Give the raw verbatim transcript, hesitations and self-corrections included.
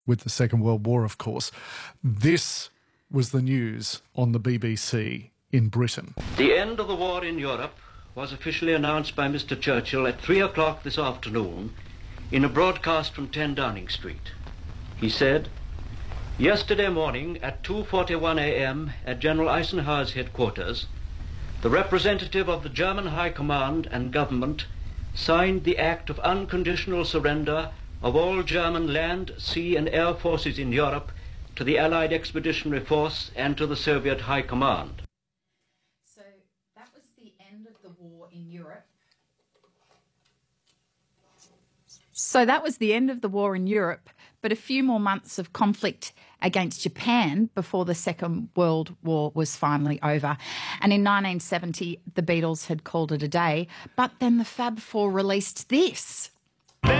with the Second World War, of course. This was the news on the B B C in Britain. The end of the war in Europe was officially announced by Mister Churchill at three o'clock this afternoon in a broadcast from ten Downing Street. He said, "Yesterday morning at two forty-one a m at General Eisenhower's headquarters, the representative of the German High Command and government signed the act of unconditional surrender of all German land, sea and air forces in Europe to the Allied Expeditionary Force and to the Soviet High Command." So that was the end of the war in Europe. So that was the end of the war in Europe, but a few more months of conflict against Japan before the Second World War was finally over. And in nineteen seventy, the Beatles had called it a day, but then the Fab Four released this.